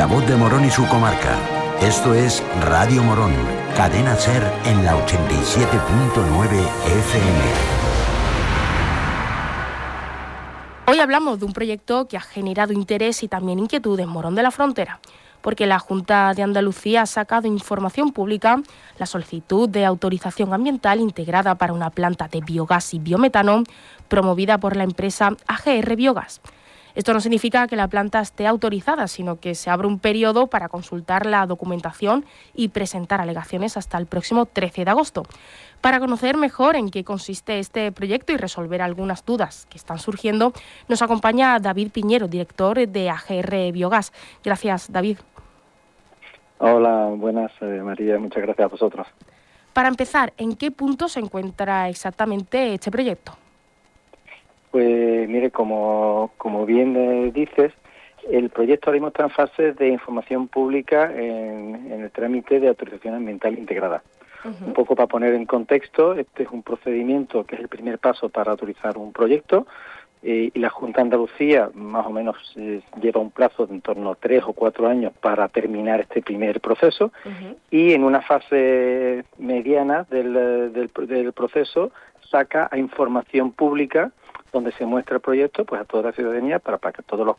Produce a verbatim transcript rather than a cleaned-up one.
la voz de Morón y su comarca. Esto es Radio Morón, Cadena SER en la ochenta y siete punto nueve F M. Hoy hablamos de un proyecto que ha generado interés y también inquietud en Morón de la Frontera, porque la Junta de Andalucía ha sacado información pública la solicitud de autorización ambiental integrada para una planta de biogás y biometano promovida por la empresa A G R Biogás. Esto no significa que la planta esté autorizada, sino que se abre un periodo para consultar la documentación y presentar alegaciones hasta el próximo trece de agosto. Para conocer mejor en qué consiste este proyecto y resolver algunas dudas que están surgiendo, nos acompaña David Piñero, director de A G R Biogás. Gracias, David. Hola, buenas, eh, María, muchas gracias a vosotros. Para empezar, ¿en qué punto se encuentra exactamente este proyecto? Pues mire, como, como bien eh, dices, el proyecto ahora mismo está en fase de información pública en, en el trámite de autorización ambiental integrada. Uh-huh. Un poco para poner en contexto, este es un procedimiento que es el primer paso para autorizar un proyecto eh, y la Junta de Andalucía más o menos eh, lleva un plazo de en torno a tres o cuatro años para terminar este primer proceso. Uh-huh. Y en una fase mediana del, del, del proceso saca a información pública donde se muestra el proyecto pues a toda la ciudadanía para, para que todos los